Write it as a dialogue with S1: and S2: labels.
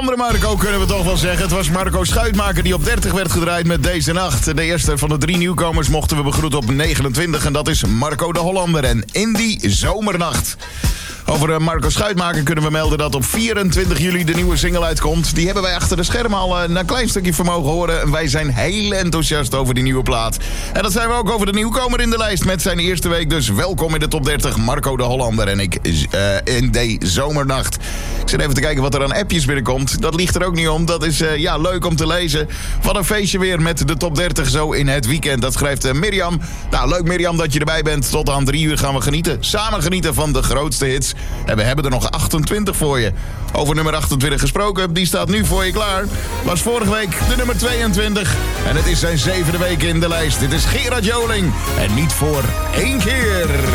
S1: Andere Marco kunnen we toch wel zeggen. Het was Marco Schuitmaker die op 30 werd gedraaid met Deze Nacht. De eerste van de 3 nieuwkomers mochten we begroeten op 29. En dat is Marco de Hollander en In die Zomernacht. Over Marco Schuitmaker kunnen we melden dat op 24 juli de nieuwe single uitkomt. Die hebben wij achter de schermen al een klein stukje van mogen horen. En wij zijn heel enthousiast over die nieuwe plaat. En dat zijn we ook over de nieuwkomer in de lijst met zijn eerste week. Dus welkom in de top 30, Marco de Hollander en ik In die Zomernacht. Ik zit even te kijken wat er aan appjes binnenkomt. Dat ligt er ook niet om. Dat is leuk om te lezen. Wat een feestje weer met de top 30 zo in het weekend. Dat schrijft Mirjam. Nou, leuk Mirjam dat je erbij bent. Tot aan 3 uur gaan we genieten. Samen genieten van de grootste hits. En we hebben er nog 28 voor je. Over nummer 28 gesproken, die staat nu voor je klaar. Was vorige week de nummer 22. En het is zijn 7e week in de lijst. Dit is Gerard Joling. En niet voor 1 keer.